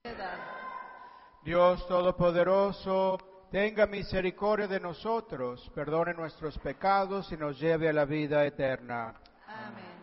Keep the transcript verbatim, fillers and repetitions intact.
Dios Todopoderoso, tenga misericordia de nosotros, perdone nuestros pecados y nos lleve a la vida eterna. Amén.